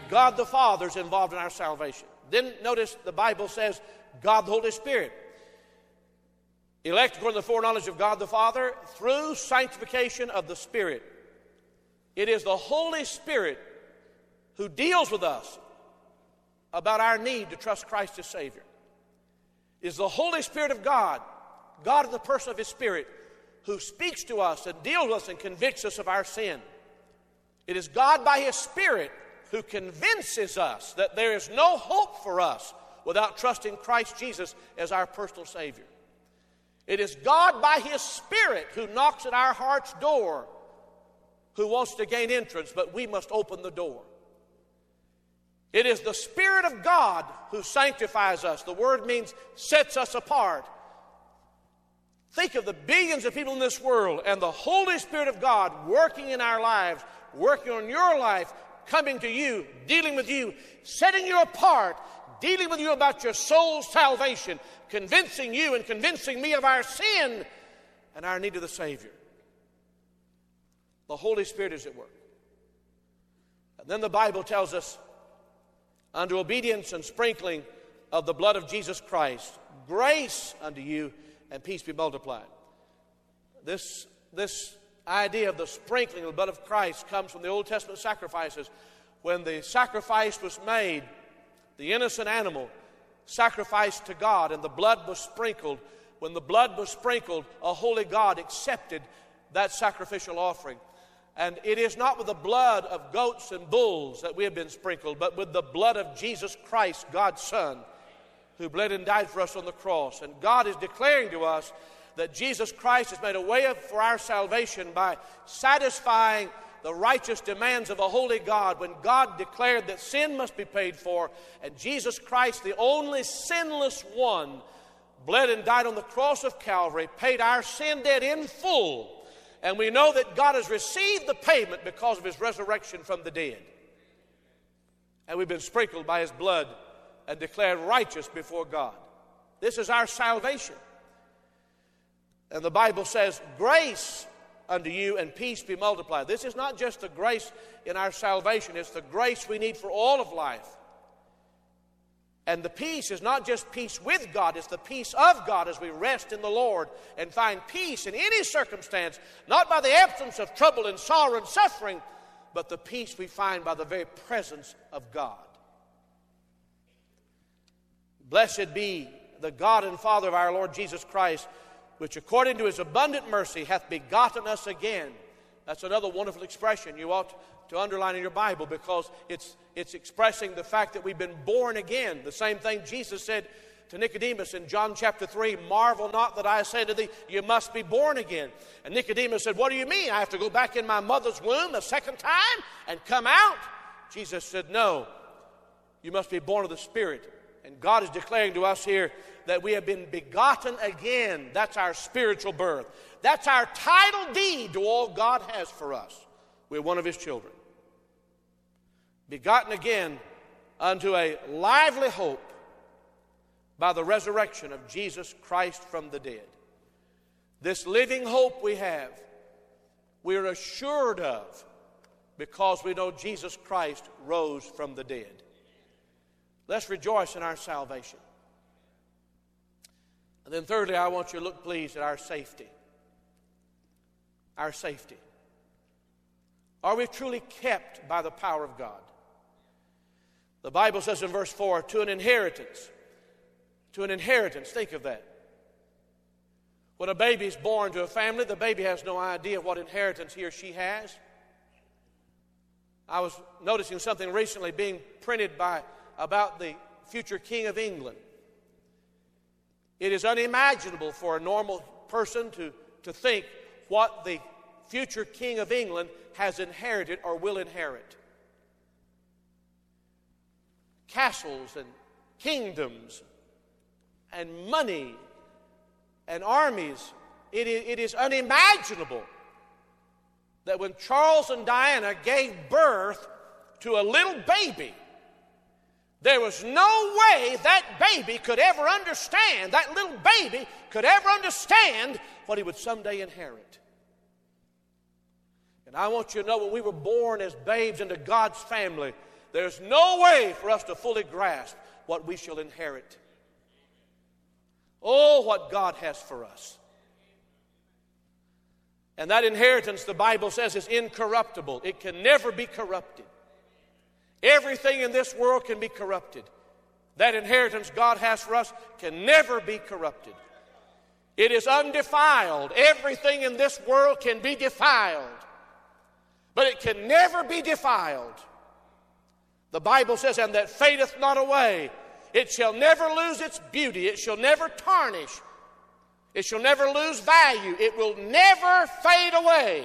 God the Father is involved in our salvation. Then notice the Bible says God the Holy Spirit. Elect according to the foreknowledge of God the Father through sanctification of the Spirit. It is the Holy Spirit who deals with us about our need to trust Christ as Savior. It is the Holy Spirit of God, God in the person of His Spirit, who speaks to us and deals with us and convicts us of our sin. It is God by His Spirit who convinces us that there is no hope for us without trusting Christ Jesus as our personal Savior. It is God by His Spirit who knocks at our heart's door, who wants to gain entrance, but we must open the door. It is the Spirit of God who sanctifies us. The word means sets us apart. Think of the billions of people in this world and the Holy Spirit of God working in our lives, working on your life, coming to you, dealing with you, setting you apart, dealing with you about your soul's salvation, convincing you and convincing me of our sin and our need of the Savior. The Holy Spirit is at work. And then the Bible tells us, unto obedience and sprinkling of the blood of Jesus Christ, grace unto you and peace be multiplied. This idea of the sprinkling of the blood of Christ comes from the Old Testament sacrifices. When the sacrifice was made, the innocent animal sacrificed to God and the blood was sprinkled. When the blood was sprinkled, a holy God accepted that sacrificial offering. And it is not with the blood of goats and bulls that we have been sprinkled, but with the blood of Jesus Christ, God's Son, who bled and died for us on the cross. And God is declaring to us that Jesus Christ has made a way for our salvation by satisfying the righteous demands of a holy God. When God declared that sin must be paid for, and Jesus Christ, the only sinless one, bled and died on the cross of Calvary, paid our sin debt in full. And we know that God has received the payment because of His resurrection from the dead. And we've been sprinkled by His blood and declared righteous before God. This is our salvation. And the Bible says, grace unto you and peace be multiplied. This is not just the grace in our salvation, it's the grace we need for all of life. And the peace is not just peace with God, it's the peace of God as we rest in the Lord and find peace in any circumstance, not by the absence of trouble and sorrow and suffering, but the peace we find by the very presence of God. Blessed be the God and Father of our Lord Jesus Christ, which according to His abundant mercy hath begotten us again. That's another wonderful expression you ought to underline in your Bible, because it's expressing the fact that we've been born again. The same thing Jesus said to Nicodemus in John chapter 3, marvel not that I say to thee, you must be born again. And Nicodemus said, what do you mean? I have to go back in my mother's womb a second time and come out? Jesus said, no, you must be born of the Spirit. And God is declaring to us here that we have been begotten again. That's our spiritual birth. That's our title deed to all God has for us. We're one of His children. Begotten again unto a lively hope by the resurrection of Jesus Christ from the dead. This living hope we have, we're assured of because we know Jesus Christ rose from the dead. Let's rejoice in our salvation. And then thirdly, I want you to look, please, at our safety. Our safety. Are we truly kept by the power of God? The Bible says in verse 4, to an inheritance. To an inheritance, think of that. When a baby is born to a family, the baby has no idea what inheritance he or she has. I was noticing something recently being printed about the future King of England. It is unimaginable for a normal person to think what the future King of England has inherited or will inherit. Castles and kingdoms and money and armies. It is unimaginable that when Charles and Diana gave birth to a little baby, there was no way that baby could ever understand, that little baby could ever understand what he would someday inherit. And I want you to know, when we were born as babes into God's family, there's no way for us to fully grasp what we shall inherit. Oh, what God has for us. And that inheritance, the Bible says, is incorruptible. It can never be corrupted. Everything in this world can be corrupted. That inheritance God has for us can never be corrupted. It is undefiled. Everything in this world can be defiled, but it can never be defiled. The Bible says, and that fadeth not away. It shall never lose its beauty. It shall never tarnish. It shall never lose value. It will never fade away.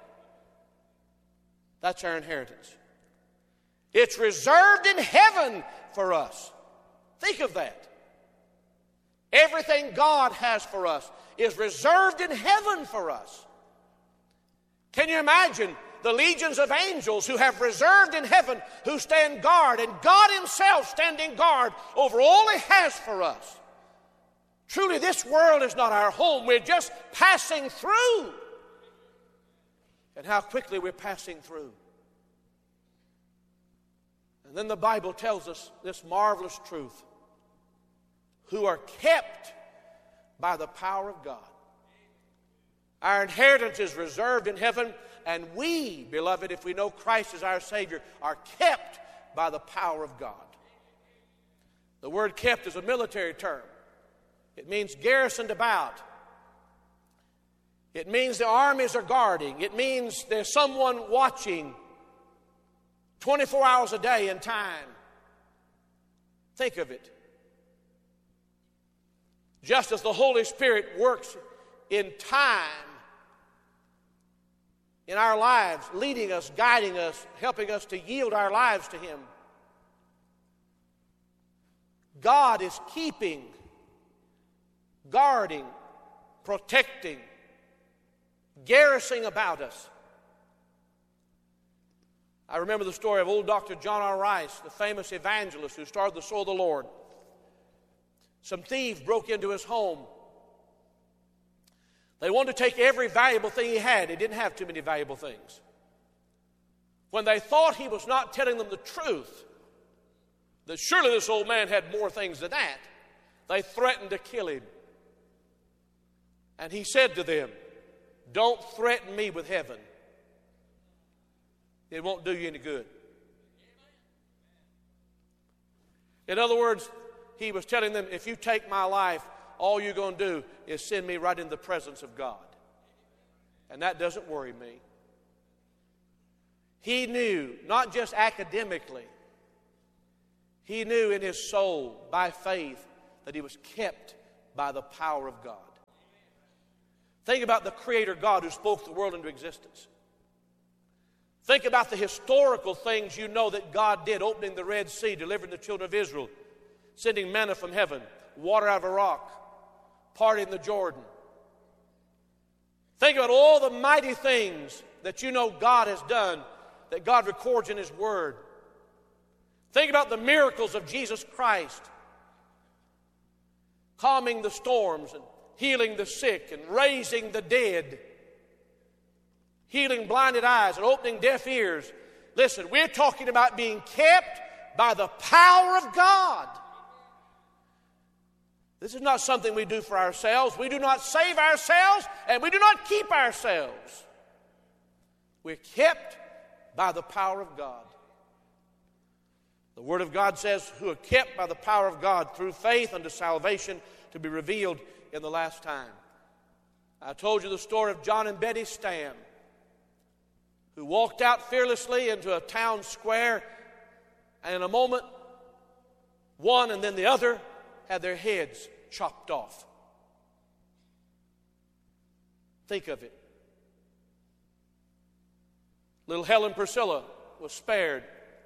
That's our inheritance. It's reserved in heaven for us. Think of that. Everything God has for us is reserved in heaven for us. Can you imagine the legions of angels who have reserved in heaven, who stand guard, and God Himself standing guard over all He has for us? Truly, this world is not our home. We're just passing through. And how quickly we're passing through. And then the Bible tells us this marvelous truth: who are kept by the power of God. Our inheritance is reserved in heaven, and we, beloved, if we know Christ as our Savior, are kept by the power of God. The word kept is a military term. It means garrisoned about. It means the armies are guarding. It means there's someone watching 24 hours a day in time. Think of it. Just as the Holy Spirit works in time in our lives, leading us, guiding us, helping us to yield our lives to Him, God is keeping, guarding, protecting, garrisoning about us. I remember the story of old Dr. John R. Rice, the famous evangelist who started the Soul of the Lord. Some thieves broke into his home. They wanted to take every valuable thing he had. He didn't have too many valuable things. When they thought he was not telling them the truth, that surely this old man had more things than that, they threatened to kill him. And he said to them, "Don't threaten me with heaven. It won't do you any good." In other words, he was telling them, if you take my life, all you're going to do is send me right in the presence of God. And that doesn't worry me. He knew, not just academically, he knew in his soul, by faith, that he was kept by the power of God. Think about the Creator God who spoke the world into existence. Think about the historical things you know that God did, opening the Red Sea, delivering the children of Israel, sending manna from heaven, water out of a rock, parting the Jordan. Think about all the mighty things that you know God has done, that God records in His Word. Think about the miracles of Jesus Christ, calming the storms and healing the sick and raising the dead, healing blinded eyes and opening deaf ears. Listen, we're talking about being kept by the power of God. This is not something we do for ourselves. We do not save ourselves, and we do not keep ourselves. We're kept by the power of God. The Word of God says, who are kept by the power of God through faith unto salvation to be revealed in the last time. I told you the story of John and Betty Stam, who walked out fearlessly into a town square, and in a moment, one and then the other had their heads chopped off. Think of it. Little Helen Priscilla was spared.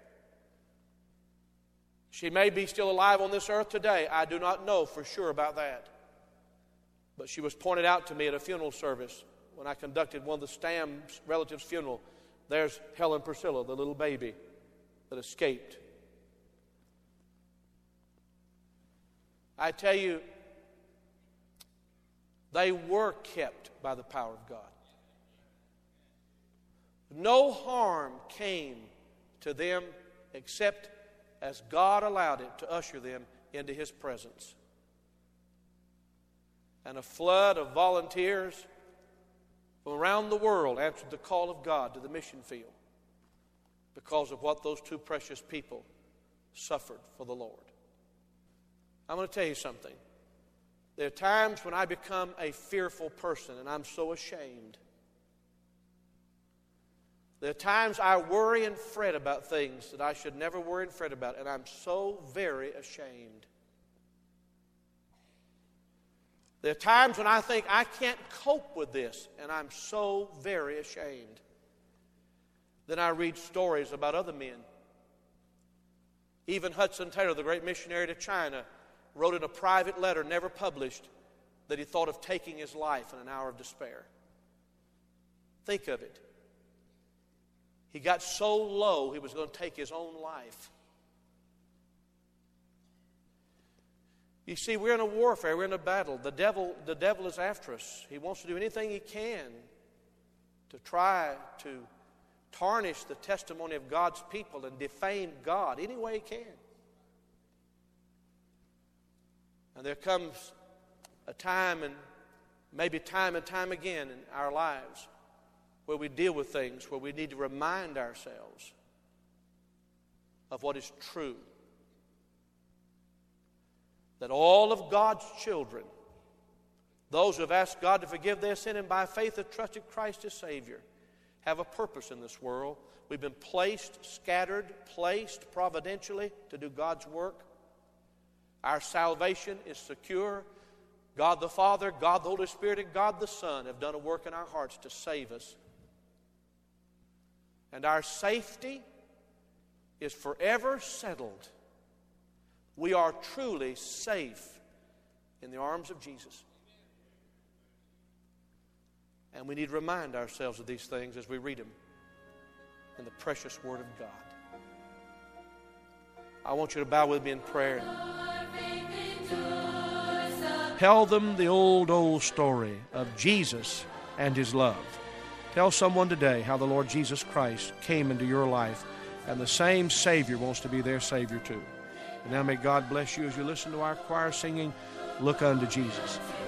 She may be still alive on this earth today. I do not know for sure about that. But she was pointed out to me at a funeral service when I conducted one of the Stam relatives' funeral. There's Helen Priscilla, the little baby that escaped. I tell you, they were kept by the power of God. No harm came to them except as God allowed it to usher them into His presence. And a flood of volunteers from around the world answered the call of God to the mission field because of what those two precious people suffered for the Lord. I'm going to tell you something. There are times when I become a fearful person and I'm so ashamed. There are times I worry and fret about things that I should never worry and fret about, and I'm so very ashamed. There are times when I think I can't cope with this, and I'm so very ashamed. Then I read stories about other men. Even Hudson Taylor, the great missionary to China, wrote in a private letter, never published, that he thought of taking his life in an hour of despair. Think of it. He got so low he was going to take his own life. You see, we're in a warfare, we're in a battle. The devil is after us. He wants to do anything he can to try to tarnish the testimony of God's people and defame God any way he can. And there comes a time, and maybe time and time again in our lives, where we deal with things where we need to remind ourselves of what is true. That all of God's children, those who have asked God to forgive their sin and by faith have trusted Christ as Savior, have a purpose in this world. We've been placed providentially to do God's work. Our salvation is secure. God the Father, God the Holy Spirit, and God the Son have done a work in our hearts to save us. And our safety is forever settled. We are truly safe in the arms of Jesus. And we need to remind ourselves of these things as we read them in the precious Word of God. I want you to bow with me in prayer. Tell them the old story of Jesus and His love. Tell someone today how the Lord Jesus Christ came into your life, and the same Savior wants to be their Savior too. And now may God bless you as you listen to our choir singing, Look Unto Jesus.